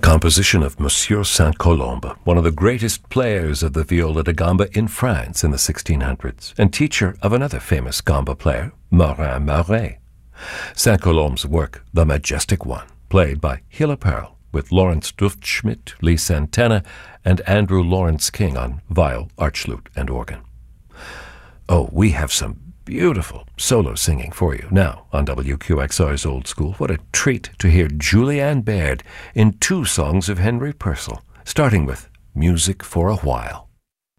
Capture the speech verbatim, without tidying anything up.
composition of Monsieur Saint-Colombe, one of the greatest players of the viola da gamba in France in the sixteen hundreds, and teacher of another famous gamba player, Morin Mauret. Saint-Colombe's work, The Majestic One, played by Hilla Pearl, with Lawrence Duftschmidt, Lee Santana, and Andrew Lawrence King on viol, archlute, and organ. Oh, we have some beautiful solo singing for you now on W Q X R's Old School. What a treat to hear Julianne Baird in two songs of Henry Purcell, starting with Music for a While.